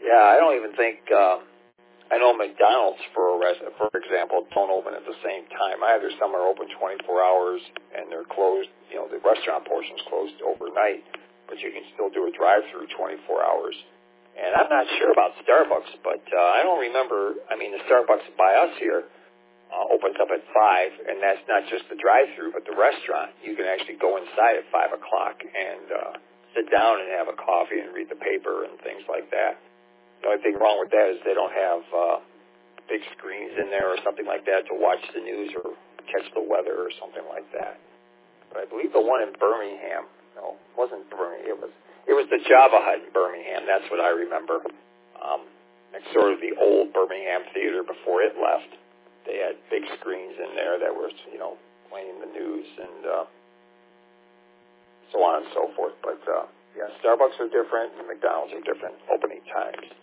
Yeah, I don't even think. I know McDonald's, for example, don't open at the same time either. Some are open 24 hours and they're closed. You know, the restaurant portion's closed overnight, but you can still do a drive-through 24 hours. And I'm not sure about Starbucks, but I don't remember. I mean, the Starbucks by us here opens up at 5, and that's not just the drive-through, but the restaurant. You can actually go inside at 5 o'clock and sit down and have a coffee and read the paper and things like that. The only thing wrong with that is they don't have big screens in there or something like that to watch the news or catch the weather or something like that. But I believe the one in Birmingham, no, it wasn't Birmingham. It was the Java Hut in Birmingham. That's what I remember. It's sort of the old Birmingham Theater before it left. They had big screens in there that were, you know, playing the news and so on and so forth. But yeah, Starbucks are different and McDonald's are different opening times.